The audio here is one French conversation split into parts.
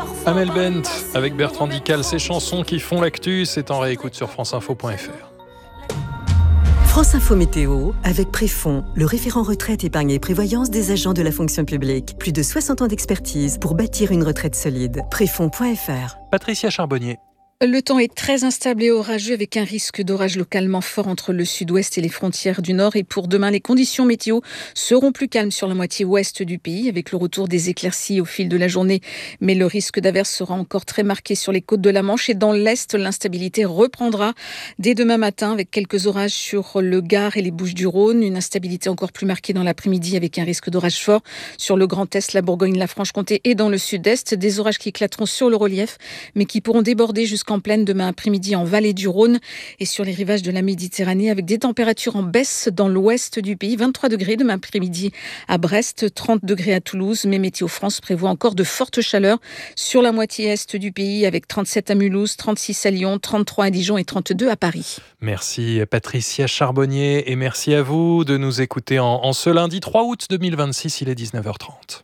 Amel Bent avec Bertrand Dical, ces chansons qui font l'actu, c'est en réécoute sur franceinfo.fr. France Info Météo avec Préfond, le référent retraite, épargne et prévoyance des agents de la fonction publique. Plus de 60 ans d'expertise pour bâtir une retraite solide. Préfond.fr. Patricia Charbonnier. Le temps est très instable et orageux avec un risque d'orage localement fort entre le sud-ouest et les frontières du nord. Et pour demain, les conditions météo seront plus calmes sur la moitié ouest du pays avec le retour des éclaircies au fil de la journée. Mais le risque d'averse sera encore très marqué sur les côtes de la Manche et dans l'est, l'instabilité reprendra dès demain matin avec quelques orages sur le Gard et les Bouches-du-Rhône. Une instabilité encore plus marquée dans l'après-midi avec un risque d'orage fort sur le Grand Est, la Bourgogne, la Franche-Comté et dans le sud-est. Des orages qui éclateront sur le relief mais qui pourront déborder jusqu'en pleine demain après-midi en vallée du Rhône et sur les rivages de la Méditerranée avec des températures en baisse dans l'ouest du pays. 23 degrés demain après-midi à Brest, 30 degrés à Toulouse. Mais Météo France prévoit encore de fortes chaleurs sur la moitié est du pays avec 37 à Mulhouse, 36 à Lyon, 33 à Dijon et 32 à Paris. Merci Patricia Charbonnier et merci à vous de nous écouter en ce lundi 3 août 2026, il est 19h30.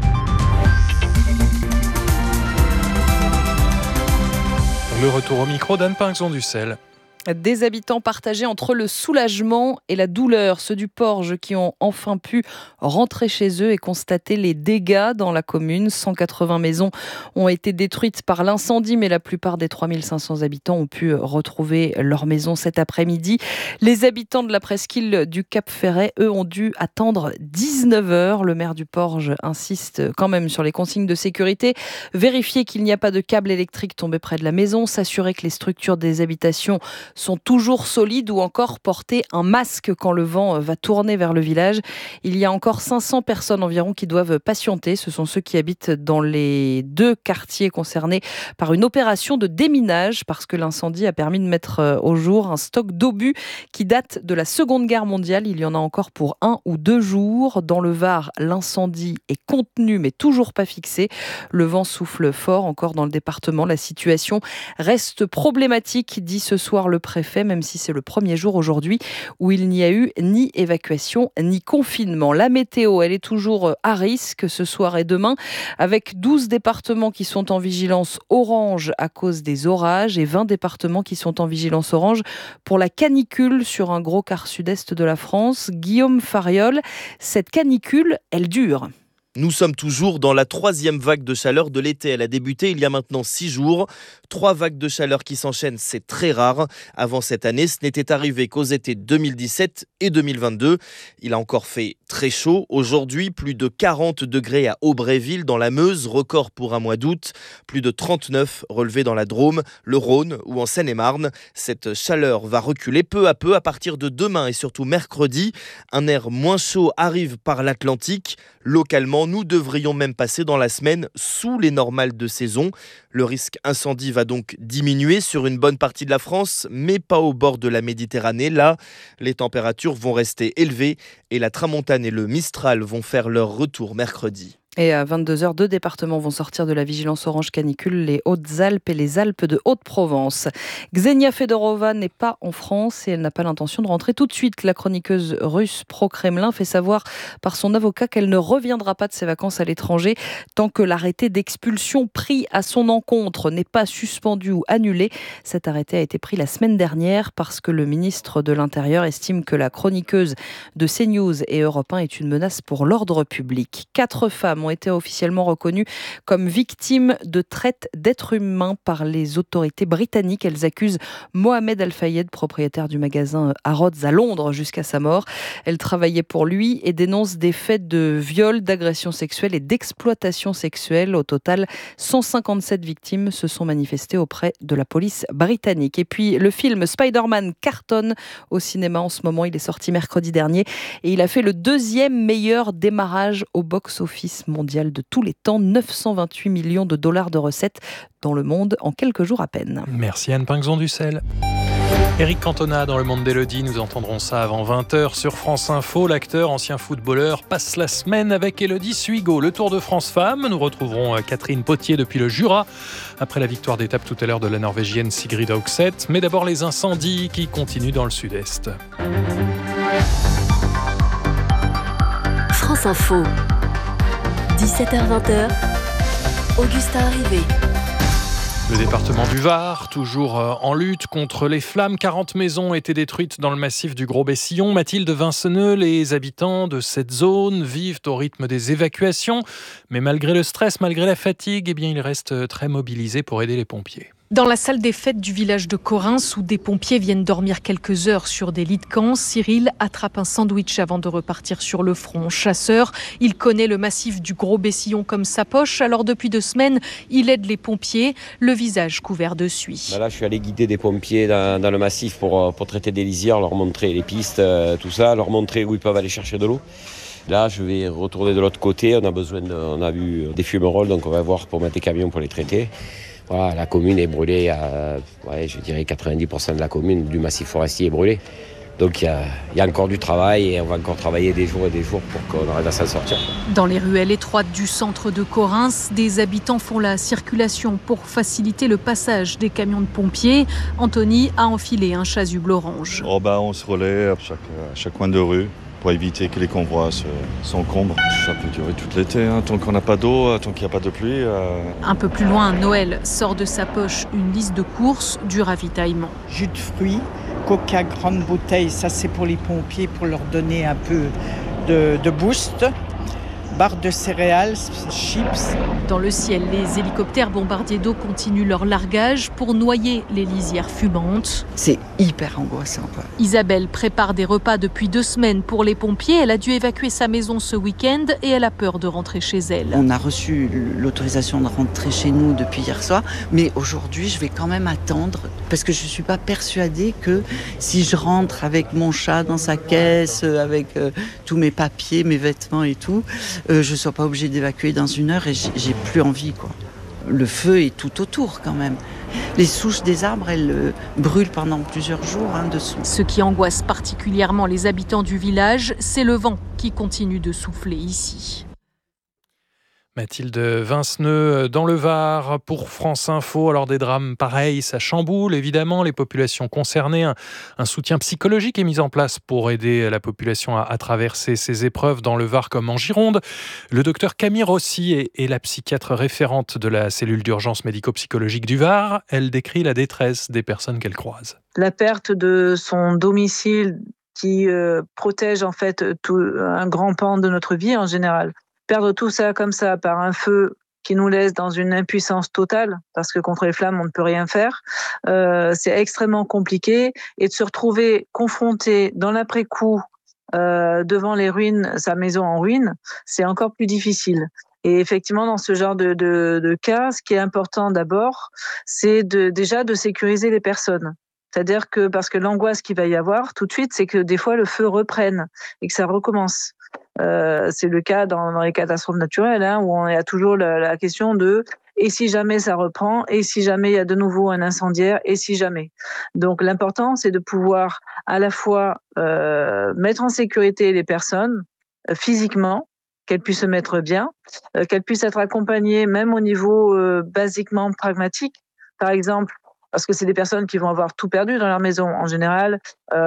Le retour au micro d'Anne Pinxon-Dussel. Des habitants partagés entre le soulagement et la douleur, ceux du Porge qui ont enfin pu rentrer chez eux et constater les dégâts dans la commune. 180 maisons ont été détruites par l'incendie, mais la plupart des 3500 habitants ont pu retrouver leur maison cet après-midi. Les habitants de la presqu'île du Cap-Ferret, eux, ont dû attendre 19 heures. Le maire du Porge insiste quand même sur les consignes de sécurité. Vérifier qu'il n'y a pas de câble électrique tombé près de la maison, s'assurer que les structures des habitations sont toujours solides ou encore porter un masque quand le vent va tourner vers le village. Il y a encore 500 personnes environ qui doivent patienter. Ce sont ceux qui habitent dans les 2 quartiers concernés par une opération de déminage parce que l'incendie a permis de mettre au jour un stock d'obus qui date de la Seconde Guerre mondiale. Il y en a encore pour 1 ou 2 jours. Dans le Var, l'incendie est contenu mais toujours pas fixé. Le vent souffle fort encore dans le département. La situation reste problématique, dit ce soir le préfet, même si c'est le premier jour aujourd'hui où il n'y a eu ni évacuation ni confinement. La météo, elle est toujours à risque ce soir et demain, avec 12 départements qui sont en vigilance orange à cause des orages et 20 départements qui sont en vigilance orange pour la canicule sur un gros quart sud-est de la France. Guillaume Fariol, cette canicule, elle dure. Nous sommes toujours dans la 3e vague de chaleur de l'été. Elle a débuté il y a maintenant 6 jours. 3 vagues de chaleur qui s'enchaînent, c'est très rare. Avant cette année, ce n'était arrivé qu'aux étés 2017 et 2022. Il a encore fait très chaud. Aujourd'hui, plus de 40 degrés à Aubréville dans la Meuse, record pour un mois d'août. Plus de 39 relevés dans la Drôme, le Rhône ou en Seine-et-Marne. Cette chaleur va reculer peu à peu à partir de demain et surtout mercredi. Un air moins chaud arrive par l'Atlantique. Localement, nous devrions même passer dans la semaine sous les normales de saison. Le risque incendie va donc diminuer sur une bonne partie de la France, mais pas au bord de la Méditerranée. Là, les températures vont rester élevées et la tramontane et le Mistral vont faire leur retour mercredi. Et à 22h, 2 départements vont sortir de la vigilance orange canicule, les Hautes-Alpes et les Alpes de Haute-Provence. Ksenia Fedorova n'est pas en France et elle n'a pas l'intention de rentrer tout de suite. La chroniqueuse russe pro-Kremlin fait savoir par son avocat qu'elle ne reviendra pas de ses vacances à l'étranger tant que l'arrêté d'expulsion pris à son encontre n'est pas suspendu ou annulé. Cet arrêté a été pris la semaine dernière parce que le ministre de l'Intérieur estime que la chroniqueuse de CNews et Europe 1 est une menace pour l'ordre public. 4 femmes ont été officiellement reconnues comme victimes de traite d'êtres humains par les autorités britanniques. Elles accusent Mohamed Al-Fayed, propriétaire du magasin Harrods à Londres jusqu'à sa mort. Elles travaillaient pour lui et dénoncent des faits de viol, d'agression sexuelle et d'exploitation sexuelle. Au total, 157 victimes se sont manifestées auprès de la police britannique. Et puis, le film Spider-Man cartonne au cinéma en ce moment. Il est sorti mercredi dernier et il a fait le 2e meilleur démarrage au box-office mondial de tous les temps, 928 millions de dollars de recettes dans le monde en quelques jours à peine. Merci Anne Pinxon-Dussel. Éric Cantona dans Le Monde d'Élodie, nous entendrons ça avant 20h sur France Info. L'acteur, ancien footballeur, passe la semaine avec Élodie Suigo. Le Tour de France Femmes, nous retrouverons Catherine Potier depuis le Jura, après la victoire d'étape tout à l'heure de la Norvégienne Sigrid Auxeth. Mais d'abord les incendies qui continuent dans le sud-est. France Info, 17h-20h, Augustin Arrivé. Le département du Var, toujours en lutte contre les flammes. 40 maisons ont été détruites dans le massif du Gros-Bessillon. Mathilde Vinceneux, les habitants de cette zone vivent au rythme des évacuations. Mais malgré le stress, malgré la fatigue, ils restent très mobilisés pour aider les pompiers. Dans la salle des fêtes du village de Corrins, où des pompiers viennent dormir quelques heures sur des lits de camp, Cyril attrape un sandwich avant de repartir sur le front. Chasseur, il connaît le massif du Gros-Bessillon comme sa poche. Alors depuis 2 semaines, il aide les pompiers, le visage couvert de suie. Là, je suis allé guider des pompiers dans le massif pour traiter des lisières, leur montrer les pistes, tout ça, leur montrer où ils peuvent aller chercher de l'eau. Là, je vais retourner de l'autre côté. On a vu des fumerolles, donc on va voir pour mettre des camions pour les traiter. Voilà, la commune est brûlée, je dirais 90% de la commune, du massif forestier est brûlé. Donc il y a encore du travail et on va encore travailler des jours et des jours pour qu'on arrive à s'en sortir. Dans les ruelles étroites du centre de Corrins, des habitants font la circulation pour faciliter le passage des camions de pompiers. Anthony a enfilé un chasuble orange. On se relaie à chaque coin de rue pour éviter que les convois s'encombrent. Ça peut durer tout l'été, tant qu'on n'a pas d'eau, tant qu'il n'y a pas de pluie. Un peu plus loin, Noël sort de sa poche une liste de courses du ravitaillement. Jus de fruits, coca grande bouteille, ça c'est pour les pompiers pour leur donner un peu de boost. Barres de céréales, chips. Dans le ciel, les hélicoptères bombardiers d'eau continuent leur largage pour noyer les lisières fumantes. C'est hyper angoissant, quoi. Isabelle prépare des repas depuis 2 semaines pour les pompiers. Elle a dû évacuer sa maison ce week-end et elle a peur de rentrer chez elle. On a reçu l'autorisation de rentrer chez nous depuis hier soir, mais aujourd'hui, je vais quand même attendre parce que je ne suis pas persuadée que si je rentre avec mon chat dans sa caisse, avec tous mes papiers, mes vêtements et tout, je ne sois pas obligée d'évacuer dans 1 heure et j'ai plus envie, quoi. Le feu est tout autour quand même. Les souches des arbres, elles brûlent pendant plusieurs jours dessous. Ce qui angoisse particulièrement les habitants du village, c'est le vent qui continue de souffler ici. Mathilde Vinceneux dans le Var pour France Info. Alors des drames pareils, ça chamboule évidemment les populations concernées. Un soutien psychologique est mis en place pour aider la population à traverser ces épreuves dans le Var comme en Gironde. Le docteur Camille Rossi est la psychiatre référente de la cellule d'urgence médico-psychologique du Var. Elle décrit la détresse des personnes qu'elle croise. La perte de son domicile qui protège en fait un grand pan de notre vie en général. Perdre tout ça comme ça par un feu qui nous laisse dans une impuissance totale, parce que contre les flammes, on ne peut rien faire, c'est extrêmement compliqué. Et de se retrouver confronté dans l'après-coup, devant les ruines, sa maison en ruine, c'est encore plus difficile. Et effectivement, dans ce genre de cas, ce qui est important d'abord, c'est déjà de sécuriser les personnes. C'est-à-dire que, parce que l'angoisse qu'il va y avoir tout de suite, c'est que des fois le feu reprenne et que ça recommence. C'est le cas dans les catastrophes naturelles, où on a toujours la question de et si jamais ça reprend, et si jamais il y a de nouveau un incendiaire, et si jamais. Donc l'important, c'est de pouvoir à la fois mettre en sécurité les personnes physiquement, qu'elles puissent se mettre bien, qu'elles puissent être accompagnées même au niveau basiquement pragmatique. Par exemple, parce que c'est des personnes qui vont avoir tout perdu dans leur maison. En général,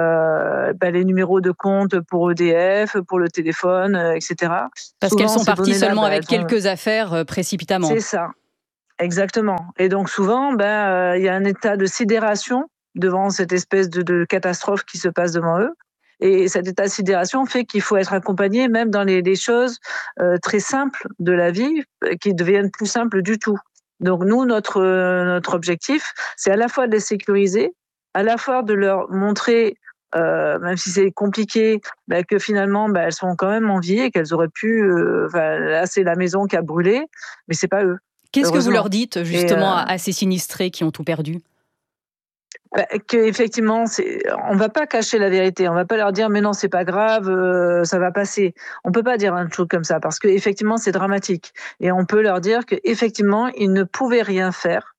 les numéros de compte pour EDF, pour le téléphone, etc. Parce qu'elles sont parties seulement avec quelques affaires précipitamment. C'est ça, exactement. Et donc souvent, il y a un état de sidération devant cette espèce de catastrophe qui se passe devant eux. Et cet état de sidération fait qu'il faut être accompagné même dans les choses très simples de la vie qui deviennent plus simples du tout. Donc nous, notre objectif, c'est à la fois de les sécuriser, à la fois de leur montrer, même si c'est compliqué, que finalement elles sont quand même en vie et qu'elles auraient pu. Là, c'est la maison qui a brûlé, mais c'est pas eux. Qu'est-ce que vous leur dites justement à ces sinistrés qui ont tout perdu ? Qu'effectivement, on va pas cacher la vérité, on va pas leur dire mais non c'est pas grave, ça va passer. On peut pas dire un truc comme ça parce que effectivement c'est dramatique et on peut leur dire que effectivement ils ne pouvaient rien faire,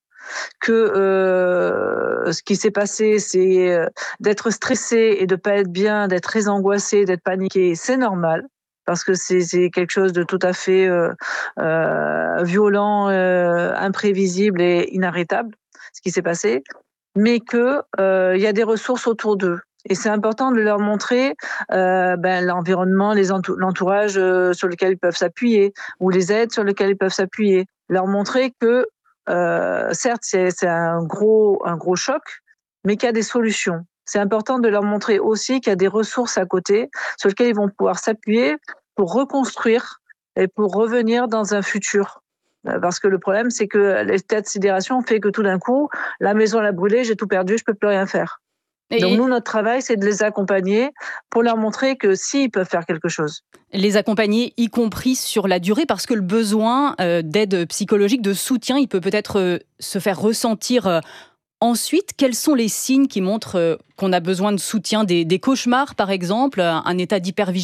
que ce qui s'est passé c'est d'être stressé et de pas être bien, d'être très angoissé, d'être paniqué, c'est normal. Parce que c'est quelque chose de tout à fait violent, imprévisible et inarrêtable, ce qui s'est passé. Mais que y a des ressources autour d'eux. Et c'est important de leur montrer l'environnement, l'entourage sur lequel ils peuvent s'appuyer, ou les aides sur lesquelles ils peuvent s'appuyer. Leur montrer que, certes, c'est un gros choc, mais qu'il y a des solutions. C'est important de leur montrer aussi qu'il y a des ressources à côté sur lesquelles ils vont pouvoir s'appuyer pour reconstruire et pour revenir dans un futur. Parce que le problème, c'est que l'état de sidération fait que tout d'un coup, la maison a brûlé, j'ai tout perdu, je peux plus rien faire. Donc nous, notre travail, c'est de les accompagner pour leur montrer que si, ils peuvent faire quelque chose. Les accompagner, y compris sur la durée, parce que le besoin d'aide psychologique, de soutien, il peut-être se faire ressentir ensuite. Quels sont les signes qui montrent qu'on a besoin de soutien ? Des cauchemars, par exemple, un état d'hypervigilance ?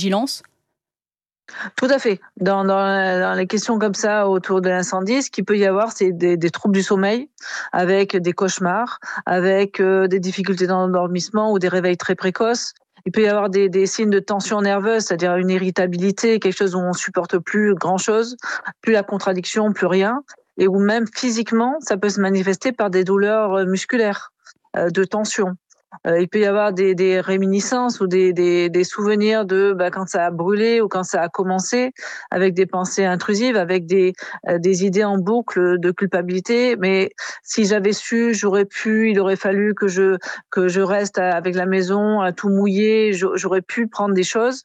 Tout à fait. Dans les questions comme ça autour de l'incendie, ce qu'il peut y avoir, c'est des troubles du sommeil, avec des cauchemars, avec des difficultés dans l'endormissement ou des réveils très précoces. Il peut y avoir des signes de tension nerveuse, c'est-à-dire une irritabilité, quelque chose où on supporte plus grand-chose, plus la contradiction, plus rien, et où même physiquement, ça peut se manifester par des douleurs musculaires, de tension. Il peut y avoir des réminiscences ou des souvenirs de quand ça a brûlé ou quand ça a commencé, avec des pensées intrusives, avec des idées en boucle de culpabilité. Mais si j'avais su, il aurait fallu que je reste avec la maison à tout mouiller, j'aurais pu prendre des choses.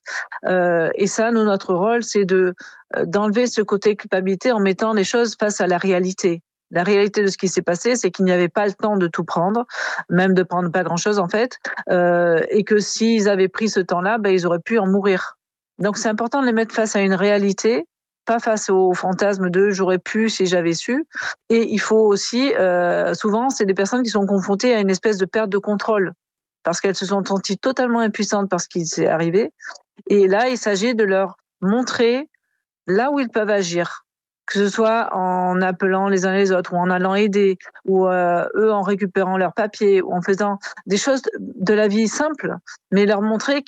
Et ça, notre rôle, c'est d'enlever ce côté culpabilité en mettant les choses face à la réalité. La réalité de ce qui s'est passé, c'est qu'il n'y avait pas le temps de tout prendre, même de prendre pas grand-chose en fait, et que s'ils avaient pris ce temps-là, ils auraient pu en mourir. Donc c'est important de les mettre face à une réalité, pas face au fantasme de « j'aurais pu si j'avais su ». Et il faut aussi, souvent, c'est des personnes qui sont confrontées à une espèce de perte de contrôle, parce qu'elles se sont senties totalement impuissantes par ce qui s'est arrivé. Et là, il s'agit de leur montrer là où ils peuvent agir. Que ce soit en appelant les uns les autres, ou en allant aider, ou eux en récupérant leurs papiers, ou en faisant des choses de la vie simple, mais leur montrer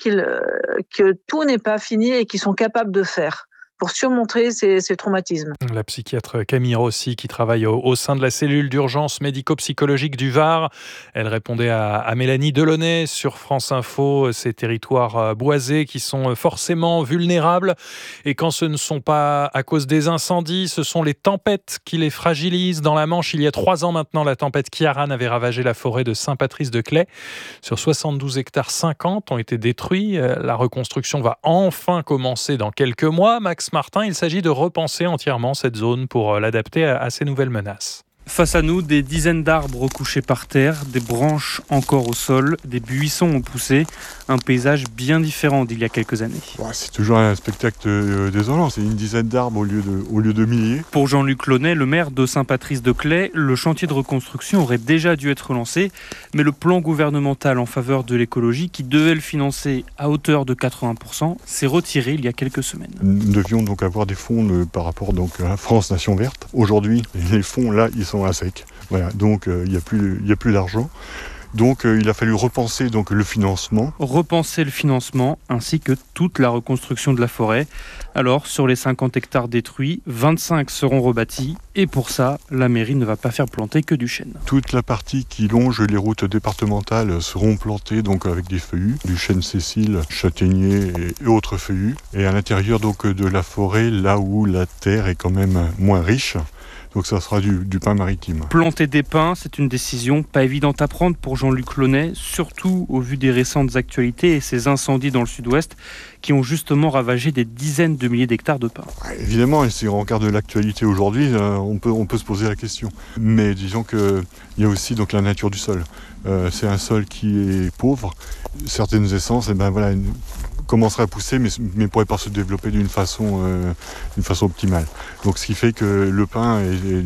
que tout n'est pas fini et qu'ils sont capables de faire pour surmonter ces traumatismes. La psychiatre Camille Rossi, qui travaille au sein de la cellule d'urgence médico-psychologique du Var. Elle répondait à Mélanie Delaunay sur France Info, ces territoires boisés qui sont forcément vulnérables. Et quand ce ne sont pas à cause des incendies, ce sont les tempêtes qui les fragilisent. Dans la Manche, il y a 3 ans maintenant, la tempête Ciarán avait ravagé la forêt de Saint-Patrice-de-Claye. Sur 72 hectares, 50 ont été détruits. La reconstruction va enfin commencer dans quelques mois. Max Martin, il s'agit de repenser entièrement cette zone pour l'adapter à ces nouvelles menaces. Face à nous, des dizaines d'arbres couchés par terre, des branches encore au sol, des buissons ont poussé, un paysage bien différent d'il y a quelques années. C'est toujours un spectacle désolant, c'est une dizaine d'arbres au lieu de milliers. Pour Jean-Luc Launay, le maire de Saint-Patrice-de-Claye, le chantier de reconstruction aurait déjà dû être lancé, mais le plan gouvernemental en faveur de l'écologie, qui devait le financer à hauteur de 80%, s'est retiré il y a quelques semaines. Nous devions donc avoir des fonds par rapport à France Nation Verte. Aujourd'hui, les fonds là, ils sont à sec. Voilà, donc il n'y a plus d'argent. Donc il a fallu repenser le financement. Repenser le financement ainsi que toute la reconstruction de la forêt. Alors sur les 50 hectares détruits, 25 seront rebâtis et pour ça, la mairie ne va pas faire planter que du chêne. Toute la partie qui longe les routes départementales seront plantées avec des feuillus, du chêne Cécile, châtaignier et autres feuillus. Et à l'intérieur de la forêt, là où la terre est quand même moins riche, donc ça sera du pin maritime. Planter des pins, c'est une décision pas évidente à prendre pour Jean-Luc Launay, surtout au vu des récentes actualités et ces incendies dans le sud-ouest qui ont justement ravagé des dizaines de milliers d'hectares de pins. Évidemment, et si on regarde l'actualité aujourd'hui, on peut se poser la question. Mais disons qu'il y a aussi la nature du sol. C'est un sol qui est pauvre. Certaines essences, commencerait à pousser, mais ne pourrait pas se développer d'une façon optimale. Donc ce qui fait que le pin,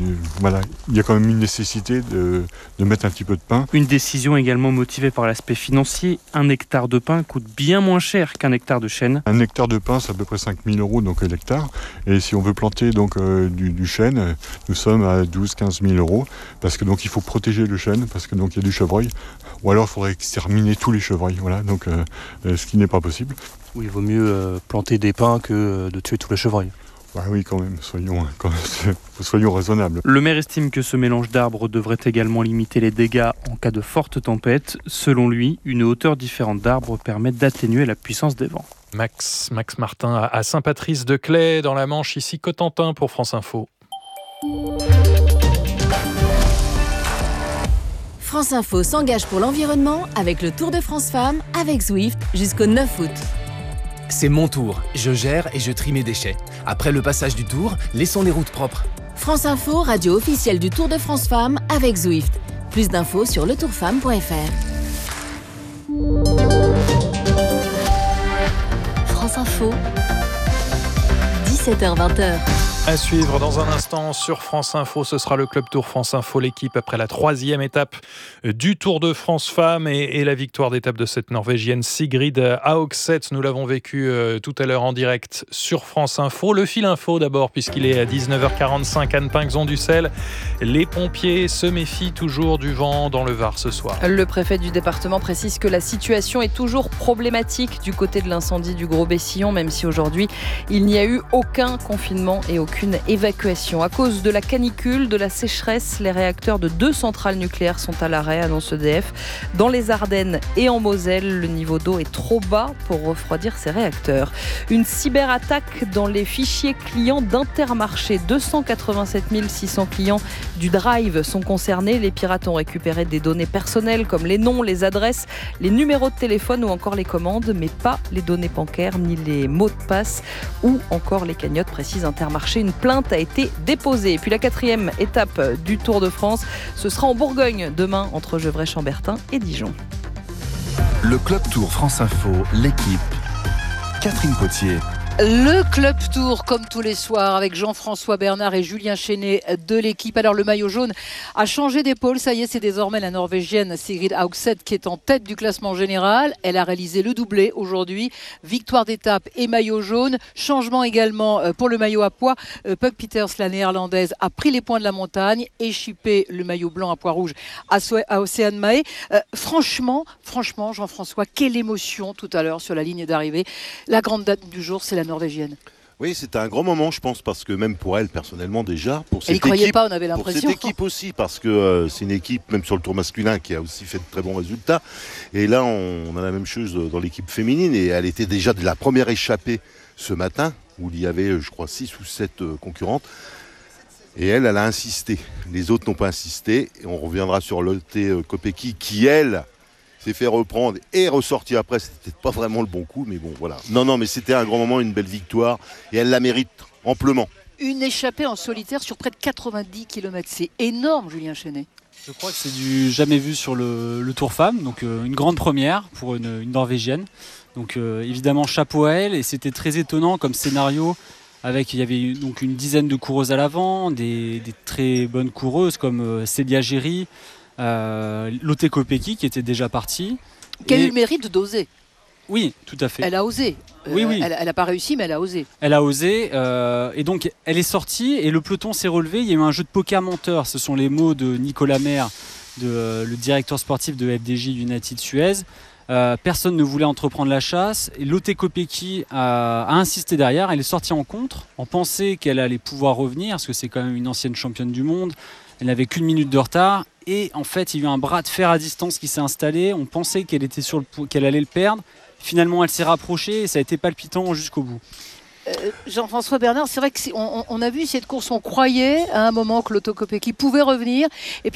il y a quand même une nécessité de mettre un petit peu de pin. Une décision également motivée par l'aspect financier. 1 hectare de pin coûte bien moins cher qu'un hectare de chêne. 1 hectare de pin, c'est à peu près 5 000 € l'hectare. Et si on veut planter du chêne, nous sommes à 12-15 000 €, parce que il faut protéger le chêne, parce que il y a du chevreuil. Ou alors il faudrait exterminer tous les chevreuils. Voilà, ce qui n'est pas possible. Oui, il vaut mieux planter des pins que de tuer tous les chevreuils. Oui, quand même, soyons raisonnables. Le maire estime que ce mélange d'arbres devrait également limiter les dégâts en cas de forte tempête. Selon lui, une hauteur différente d'arbres permet d'atténuer la puissance des vents. Max Martin à Saint-Patrice-de-Claye, dans la Manche, ici Cotentin pour France Info. France Info s'engage pour l'environnement avec le Tour de France Femmes avec Zwift jusqu'au 9 août. C'est mon tour, je gère et je trie mes déchets. Après le passage du Tour, laissons les routes propres. France Info, radio officielle du Tour de France Femmes avec Zwift. Plus d'infos sur letourfemme.fr. France Info, 17h-20h. À suivre dans un instant sur France Info, ce sera le Club Tour France Info, l'équipe après la 3e étape du Tour de France Femmes et la victoire d'étape de cette Norvégienne Sigrid Haugset. Nous l'avons vécu tout à l'heure en direct sur France Info. Le fil info d'abord, puisqu'il est à 19h45, Anne Pinxon-Dussel. Les pompiers se méfient toujours du vent dans le Var ce soir. Le préfet du département précise que la situation est toujours problématique du côté de l'incendie du Gros-Bessillon, même si aujourd'hui il n'y a eu aucun confinement et aucune évacuation. À cause de la canicule, de la sécheresse, les réacteurs de 2 centrales nucléaires sont à l'arrêt, annonce EDF. Dans les Ardennes et en Moselle, le niveau d'eau est trop bas pour refroidir ces réacteurs. Une cyberattaque dans les fichiers clients d'Intermarché. 287 600 clients du Drive sont concernés. Les pirates ont récupéré des données personnelles comme les noms, les adresses, les numéros de téléphone ou encore les commandes, mais pas les données bancaires ni les mots de passe ou encore les cagnottes, précise Intermarché. Une plainte a été déposée. Et puis la 4e étape du Tour de France, ce sera en Bourgogne demain entre Gevrey-Chambertin et Dijon. Le Club Tour France Info, l'équipe. Catherine Potier. Le Club Tour, comme tous les soirs, avec Jean-François Bernard et Julien Chenet de l'équipe. Alors le maillot jaune a changé d'épaule. Ça y est, c'est désormais la Norvégienne Sigrid Haugset qui est en tête du classement général. Elle a réalisé le doublé aujourd'hui. Victoire d'étape et maillot jaune. Changement également pour le maillot à pois. Puk Peters, la néerlandaise, a pris les points de la montagne, échippé le maillot blanc à pois rouge à Océane Mahé. Franchement, Jean-François, quelle émotion tout à l'heure sur la ligne d'arrivée. La grande date du jour, c'est la Norvégienne. Oui, c'était un grand moment, je pense, parce que même pour elle, personnellement, déjà, pour cette elle n'y croyait équipe, pas, on avait l'impression. Pour cette équipe aussi, parce que c'est une équipe, même sur le tour masculin, qui a aussi fait de très bons résultats. Et là, on a la même chose dans l'équipe féminine, et elle était déjà de la première échappée ce matin, où il y avait, je crois, 6 ou 7 concurrentes. Et elle a insisté. Les autres n'ont pas insisté. Et on reviendra sur Lotte Kopecky, qui, elle, s'est fait reprendre et ressortir après. C'était pas vraiment le bon coup, mais bon, voilà. Non, mais c'était un grand moment, une belle victoire, et elle la mérite amplement. Une échappée en solitaire sur près de 90 km. C'est énorme, Julien Chenet. Je crois que c'est du jamais vu sur le Tour Femmes, donc une grande première pour une Norvégienne. Donc évidemment, chapeau à elle, et c'était très étonnant comme scénario. Il y avait donc une dizaine de coureuses à l'avant, des très bonnes coureuses comme Célia Géry, Lotte Kopecky qui était déjà partie. Qui a eu le mérite d'oser. Oui, tout à fait. Elle a osé. Oui. Elle n'a pas réussi, mais elle a osé. Elle a osé, et donc elle est sortie et le peloton s'est relevé. Il y a eu un jeu de poker menteur, ce sont les mots de Nicolas Maire, le directeur sportif de FDJ United Suez. Personne ne voulait entreprendre la chasse. Et Lotte Kopecky a insisté derrière. Elle est sortie en contre. On pensait qu'elle allait pouvoir revenir, parce que c'est quand même une ancienne championne du monde. Elle n'avait qu'une minute de retard. Et en fait, il y a eu un bras de fer à distance qui s'est installé. On pensait qu'elle allait le perdre. Finalement, elle s'est rapprochée et ça a été palpitant jusqu'au bout. Jean-François Bernard, c'est vrai qu'on a vu cette course, on croyait à un moment que Lotte Kopecky pouvait revenir. Et puis